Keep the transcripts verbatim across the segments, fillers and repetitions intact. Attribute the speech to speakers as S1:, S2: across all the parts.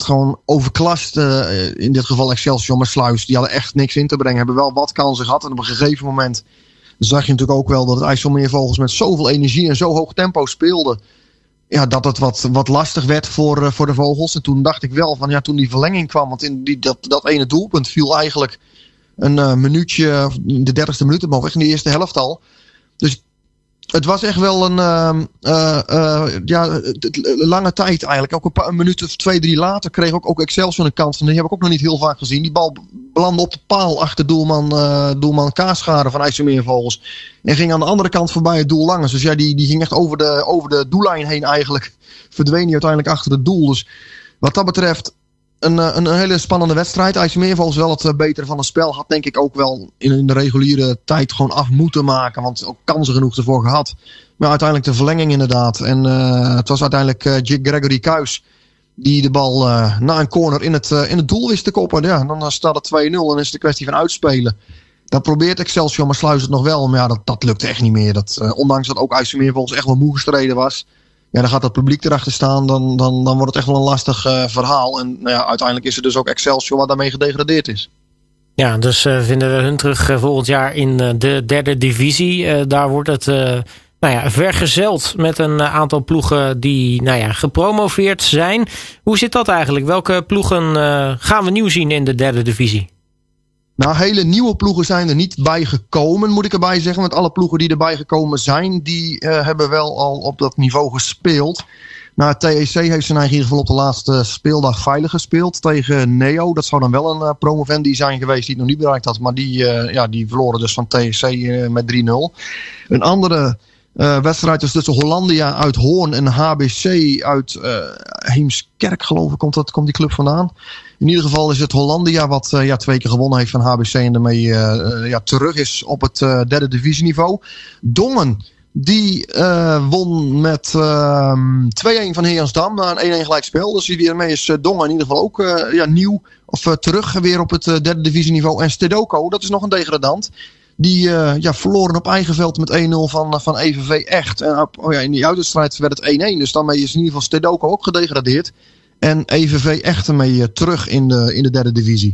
S1: gewoon overklast. Uh, in dit geval Excelsior, maar Sluis. Die hadden echt niks in te brengen. Hebben wel wat kansen gehad. En op een gegeven moment zag je natuurlijk ook wel dat het IJsselmeervogels met zoveel energie en zo hoog tempo speelden. Ja, dat het wat, wat lastig werd voor, uh, voor de Vogels. En toen dacht ik wel van ja, toen die verlenging kwam. Want in die, dat, dat ene doelpunt viel eigenlijk een uh, minuutje, de dertigste minuut omhoog, echt in de eerste helft al. Dus het was echt wel een uh, uh, uh, ja, lange tijd eigenlijk. Ook een, paar, een minuut of twee, drie later kreeg ook, ook Excelsior een kans. En die heb ik ook nog niet heel vaak gezien. Die bal belandde op de paal achter doelman, uh, doelman Kaaschade van IJsselmeervogels. En ging aan de andere kant voorbij het doel Lange. Dus ja, die, die ging echt over de, over de doellijn heen eigenlijk. Verdween die uiteindelijk achter het doel. Dus wat dat betreft een, een, een hele spannende wedstrijd. IJsselmeervogels wel het betere van het spel. Had denk ik ook wel in, in de reguliere tijd gewoon af moeten maken. Want ook kansen genoeg ervoor gehad. Maar uiteindelijk de verlenging inderdaad. En uh, het was uiteindelijk uh, Gregory Kuijs die de bal uh, na een corner in het, uh, in het doel wist te koppen. Ja, dan staat het twee nul en is het een kwestie van uitspelen. Dat probeert Excelsior, maar Sluis het nog wel. Maar ja, dat, dat lukte echt niet meer. Dat, uh, ondanks dat ook IJsselmeervogels echt wel moe gestreden was. Ja, dan gaat het publiek erachter staan. Dan, dan, dan wordt het echt wel een lastig uh, verhaal. En nou ja, uiteindelijk is het dus ook Excelsior wat daarmee gedegradeerd is.
S2: Ja, dus uh, vinden we hun terug uh, volgend jaar in uh, de derde divisie. Uh, daar wordt het uh, nou ja, vergezeld met een uh, aantal ploegen die nou ja, gepromoveerd zijn. Hoe zit dat eigenlijk? Welke ploegen uh, gaan we nieuw zien in de derde divisie?
S1: Nou, hele nieuwe ploegen zijn er niet bij gekomen, moet ik erbij zeggen. Want alle ploegen die erbij gekomen zijn, die uh, hebben wel al op dat niveau gespeeld. Nou, T E C heeft zijn eigen in ieder geval op de laatste speeldag veilig gespeeld tegen Neo. Dat zou dan wel een uh, promovendi zijn geweest die het nog niet bereikt had. Maar die, uh, ja, die verloren dus van T E C uh, met drie nul. Een andere uh, wedstrijd is tussen Hollandia uit Hoorn en H B C uit uh, Heemskerk, geloof ik, komt, dat, komt die club vandaan. In ieder geval is het Hollandia wat uh, ja, twee keer gewonnen heeft van H B C en daarmee uh, uh, ja, terug is op het uh, derde divisieniveau. Dongen, die uh, won met uh, twee-een van Heejansdam na een één-één gelijkspel. Dus hiermee is uh, Dongen in ieder geval ook uh, ja, nieuw of uh, terug weer op het uh, derde divisieniveau. En Stedoco, dat is nog een degradant. Die uh, ja, verloren op eigen veld met één nul van, van E V V Echt. En op, oh ja, in die uitwedstrijd werd het één-één. Dus daarmee is in ieder geval Stedoco ook gedegradeerd. En E V V Echt ermee uh, terug in de, in de derde divisie.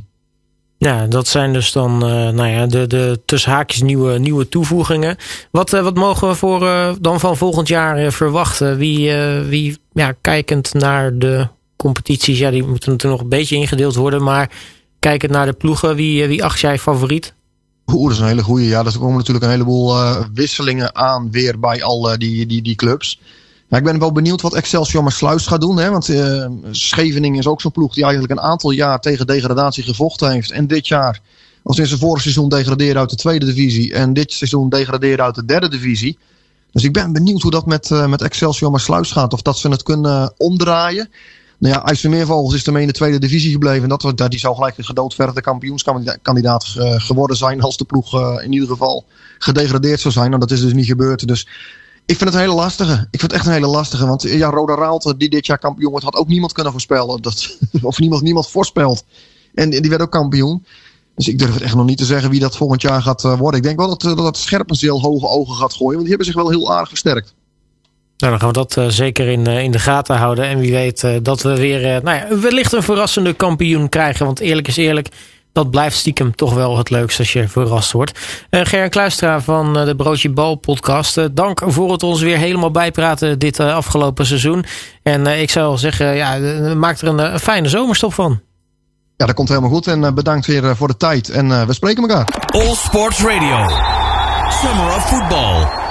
S2: Ja, dat zijn dus dan uh, nou ja, de, de tussen haakjes nieuwe, nieuwe toevoegingen. Wat, uh, wat mogen we voor, uh, dan van volgend jaar uh, verwachten? Wie, uh, wie ja, kijkend naar de competities, ja, die moeten natuurlijk nog een beetje ingedeeld worden. Maar kijkend naar de ploegen, wie, uh, wie acht jij favoriet?
S1: Oeh, dat is een hele goeie. Ja, er komen natuurlijk een heleboel uh, wisselingen aan weer bij al uh, die, die, die clubs. Ja, ik ben wel benieuwd wat Excelsior maar Sluis gaat doen. Hè? Want uh, Scheveningen is ook zo'n ploeg die eigenlijk een aantal jaar tegen degradatie gevochten heeft. En dit jaar, als in zijn vorig seizoen degradeerde uit de tweede divisie. En dit seizoen degradeerde uit de derde divisie. Dus ik ben benieuwd hoe dat met, uh, met Excelsior maar Sluis gaat. Of dat ze het kunnen omdraaien. Nou ja, IJsselmeervogels is ermee in de tweede divisie gebleven. En dat, dat, die zou gelijk een gedoodverfde kampioenskandidaat uh, geworden zijn. Als de ploeg uh, in ieder geval gedegradeerd zou zijn. Nou, dat is dus niet gebeurd. Dus ik vind het een hele lastige. Ik vind het echt een hele lastige. Want ja, Roda Raalte, die dit jaar kampioen wordt, had ook niemand kunnen voorspellen. Dat, of niemand, niemand voorspelt. En die werd ook kampioen. Dus ik durf het echt nog niet te zeggen wie dat volgend jaar gaat uh, worden. Ik denk wel dat, dat, dat Scherpenzeel hoge ogen gaat gooien. Want die hebben zich wel heel aardig versterkt.
S2: Nou, dan gaan we dat uh, zeker in, uh, in de gaten houden. En wie weet uh, dat we weer uh, nou ja, wellicht een verrassende kampioen krijgen. Want eerlijk is eerlijk, dat blijft stiekem toch wel het leukste als je verrast wordt. Uh, Gerard Kluistra van uh, de Broodje Bal podcast. Uh, dank voor het ons weer helemaal bijpraten dit uh, afgelopen seizoen. En uh, ik zou zeggen, ja, uh, maak er een, een fijne zomerstop van.
S1: Ja, dat komt helemaal goed. En uh, bedankt weer uh, voor de tijd. En uh, we spreken elkaar.
S3: All Sports Radio. Summer of Football.